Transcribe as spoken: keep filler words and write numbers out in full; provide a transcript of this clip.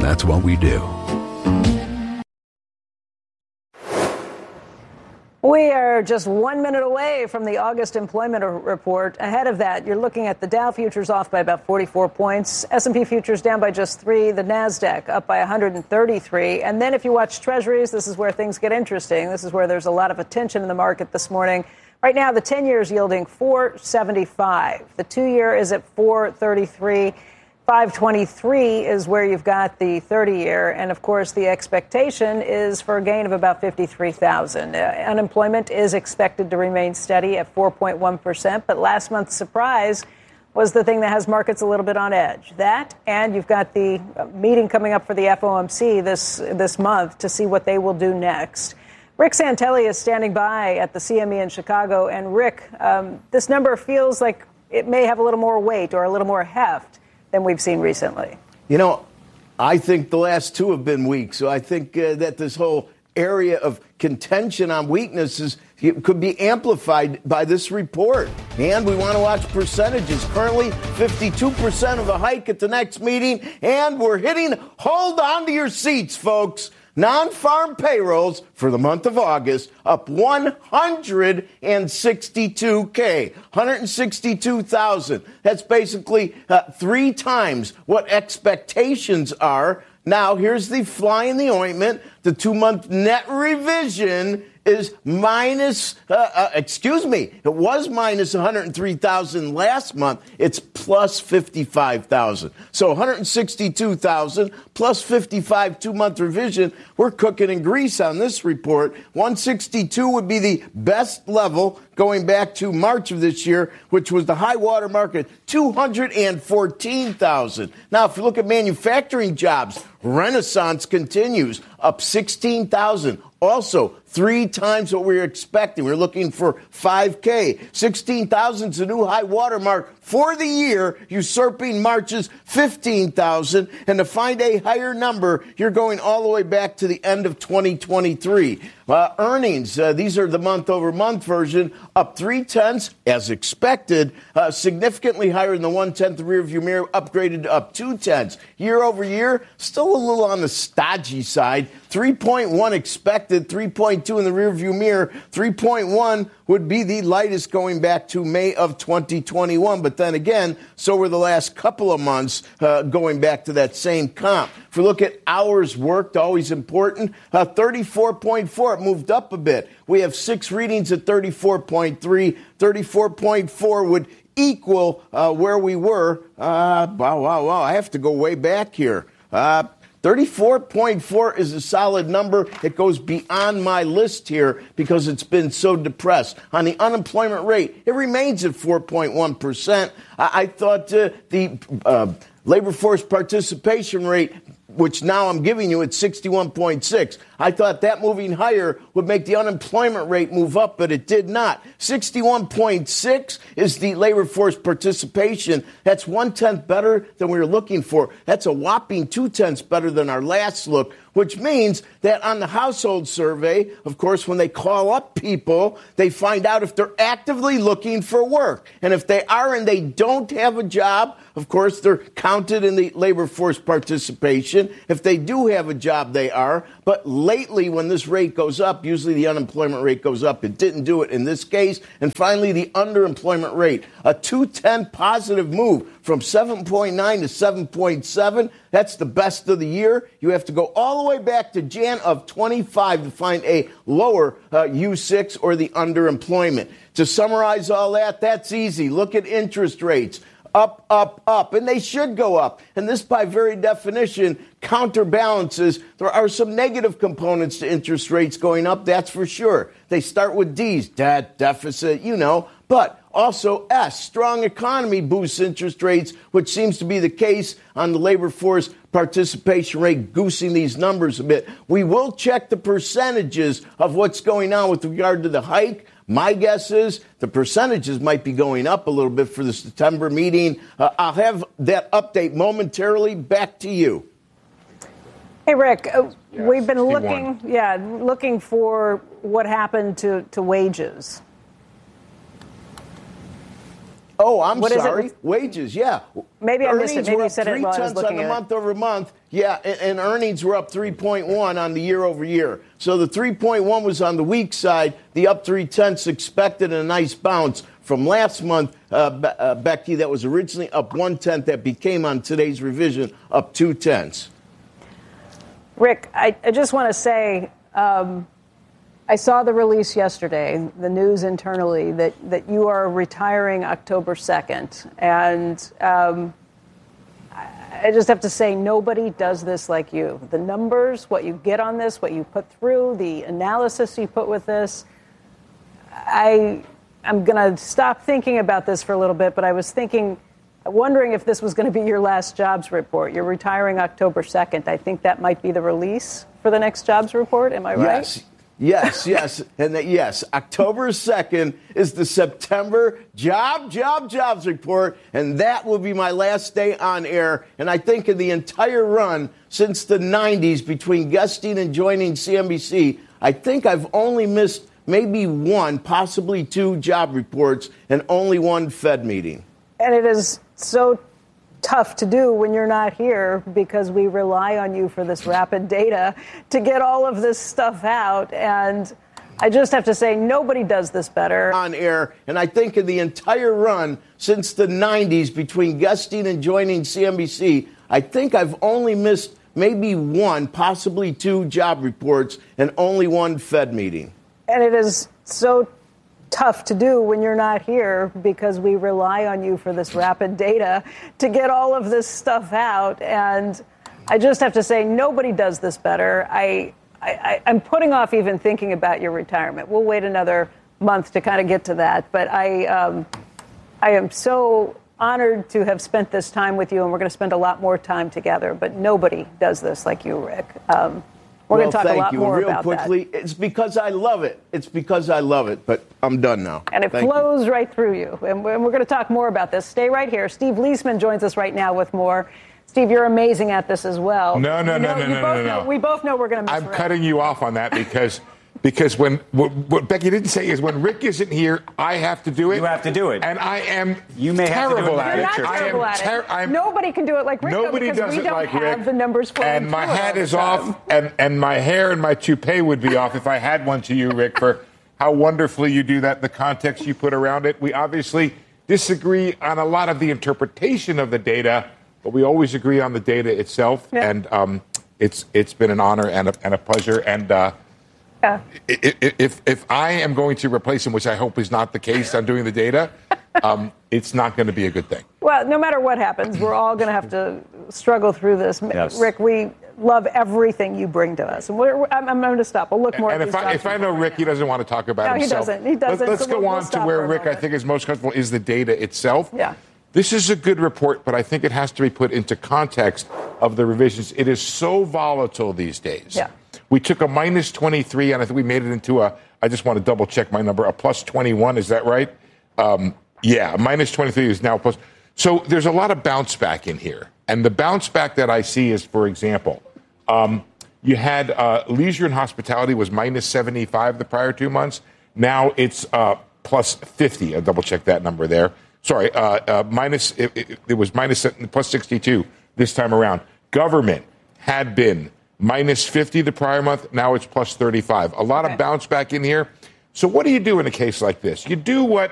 that's what we do. We are just one minute away from the August employment report. Ahead of that, you're looking at the Dow futures off by about forty-four points, S and P futures down by just three, the NASDAQ up by one hundred thirty-three. And then if you watch Treasuries, this is where things get interesting. This is where there's a lot of attention in the market this morning. Right now, the ten-year is yielding four seventy-five. The two-year is at four thirty-three. five twenty-three is where you've got the thirty-year. And, of course, the expectation is for a gain of about fifty-three thousand. Uh, unemployment is expected to remain steady at four point one percent. But last month's surprise was the thing that has markets a little bit on edge. That, and you've got the meeting coming up for the F O M C this, this month to see what they will do next. Rick Santelli is standing by at the C M E in Chicago. And, Rick, um, this number feels like it may have a little more weight or a little more heft than we've seen recently. You know, I think the last two have been weak. So I think uh, that this whole area of contention on weaknesses could be amplified by this report. And we want to watch percentages. Currently, fifty-two percent of a hike at the next meeting. And we're hitting, hold on to your seats, folks. Non-farm payrolls for the month of August up one hundred sixty-two K, one hundred sixty-two thousand. That's basically uh, three times what expectations are. Now, here's the fly in the ointment. The two-month net revision is minus, uh, uh, excuse me, it was minus one hundred three thousand last month. It's plus fifty-five thousand. So one hundred sixty-two thousand plus fifty-five two-month revision. We're cooking in grease on this report. one sixty-two would be the best level going back to March of this year, which was the high water market, two hundred fourteen thousand. Now, if you look at manufacturing jobs, Renaissance continues, up sixteen thousand. Also, three times what we were expecting. We were looking for five K. sixteen thousand is a new high water mark for the year, usurping March's fifteen thousand. And to find a higher number, you're going all the way back to the end of twenty twenty-three. Uh, earnings, uh, these are the month-over-month version, up three-tenths, as expected, uh, significantly higher than the one-tenth rearview mirror, upgraded to up two-tenths. Year-over-year, still a little on the stodgy side. three point one expected, three point two in the rearview mirror. three point one would be the lightest going back to May of twenty twenty-one. But then again, so were the last couple of months uh, going back to that same comp. If we look at hours worked, always important, uh, thirty-four point four, it moved up a bit. We have six readings at thirty-four point three. thirty-four point four would equal uh, where we were. Uh, wow, wow, wow. I have to go way back here. Uh, thirty-four point four is a solid number. It goes beyond my list here because it's been so depressed. On the unemployment rate, it remains at four point one percent. I, I thought uh, the uh, labor force participation rate, which now I'm giving you at sixty-one point six. I thought that moving higher would make the unemployment rate move up, but it did not. sixty-one point six is the labor force participation. That's one-tenth better than we were looking for. That's a whopping two-tenths better than our last look, which means that on the household survey, of course, when they call up people, they find out if they're actively looking for work. And if they are and they don't have a job, of course, they're counted in the labor force participation. If they do have a job, they are. But lately, when this rate goes up, usually the unemployment rate goes up. It didn't do it in this case. And finally, the underemployment rate, a two-tenth positive move from seven point nine to seven point seven. That's the best of the year. You have to go all the way back to Jan of twenty-five to find a lower uh, U six or the underemployment. To summarize all that, that's easy. Look at interest rates. Up, up, up, and they should go up. And this, by very definition, counterbalances. There are some negative components to interest rates going up, that's for sure. They start with D's, debt, deficit, you know, but also S, strong economy boosts interest rates, which seems to be the case on the labor force participation rate, goosing these numbers a bit. We will check the percentages of what's going on with regard to the hike. My guess is the percentages might be going up a little bit for the September meeting. Uh, I'll have that update momentarily. Back to you. Hey, Rick, uh, yeah, we've been sixty-one. looking, yeah, looking for what happened to, to wages. Oh, I'm What is sorry. it? Wages, yeah. Maybe I missed it. Earnings Maybe were you up said it three while I was tenths on looking the at it. month over month. Yeah, and, and earnings were up three point one on the year over year. So the three point one was on the weak side. The up three tenths expected a nice bounce from last month, uh, Be- uh, Becky. That was originally up one tenth. That became on today's revision up two tenths. Rick, I, I just want to say. Um, I saw the release yesterday, the news internally, that, that you are retiring October second. And um, I just have to say, nobody does this like you. The numbers, what you get on this, what you put through, the analysis you put with this. I, I'm going to stop thinking about this for a little bit, but I was thinking, wondering if this was going to be your last jobs report. You're retiring October second. I think that might be the release for the next jobs report. Am I right? Yes. Yes, yes, and that, yes, October second is the September job, job, jobs report, and that will be my last day on air. And I think in the entire run since the nineties between guesting and joining C N B C, I think I've only missed maybe one, possibly two job reports and only one Fed meeting. And it is so tough to do when you're not here because we rely on you for this rapid data to get all of this stuff out. And I just have to say, nobody does this better. On air, and I think in the entire run since the nineties between guesting and joining C N B C, I think I've only missed maybe one, possibly two job reports and only one Fed meeting. And it is so tough to do when you're not here because we rely on you for this rapid data to get all of this stuff out. And I just have to say, nobody does this better. I, I, I'm putting off even thinking about your retirement. We'll wait another month to kind of get to that. But I, um, I am so honored to have spent this time with you, and we're going to spend a lot more time together. But nobody does this like you, Rick. Um, We're well, going to talk thank a lot you. more Real about quickly, that. It's because I love it. It's because I love it. But I'm done now. And it Thank flows you. right through you. And we're, and we're going to talk more about this. Stay right here. Steve Leisman joins us right now with more. Steve, you're amazing at this as well. No, no, you know, no, no, you no, both no, no. Know, we both know we're going to miss I'm Rick. cutting you off on that because because when what, what Becky didn't say is when Rick isn't here, I have to do it. You have to do it. And I am You may have to do it terrible in at You're it. not I terrible am at ter- it. I'm, Nobody can do it like Rick, though, Nobody because does we it don't like have Rick. the numbers flowing And my through it all hat the is time. off, and, and my hair and my toupee would be off if I had one to you, Rick, for how wonderfully you do that, the context you put around it. We obviously disagree on a lot of the interpretation of the data, but we always agree on the data itself. Yeah. And um, it's it's been an honor and a, and a pleasure. And uh, Yeah. if, if if I am going to replace him, which I hope is not the case, on doing the data, um, it's not going to be a good thing. Well, no matter what happens, we're all going to have to struggle through this. Yes. Rick, we love everything you bring to us. And we're, I'm, I'm going to stop. We'll look more And at if these I, if I know documents Rick, right he now. doesn't want to talk about No, he himself. doesn't. He doesn't. Let's, let's So go we'll- we'll on to stop where for a Rick, I moment. think, is most comfortable, is the data itself. Yeah. This is a good report, but I think it has to be put into context of the revisions. It is so volatile these days. Yeah. We took a minus twenty-three, and I think we made it into a, I just want to double check my number, a plus twenty-one. Is that right? Um, yeah, minus twenty-three is now plus. So there's a lot of bounce back in here. And the bounce back that I see is, for example, um, you had uh, leisure and hospitality was minus seventy-five the prior two months. Now it's uh, plus fifty. I'll double check that number there. Sorry, uh, uh, minus, it, it, it was minus plus sixty-two this time around. Government had been minus fifty the prior month. Now it's plus thirty-five. A lot Okay. of bounce back in here. So what do you do in a case like this? You do what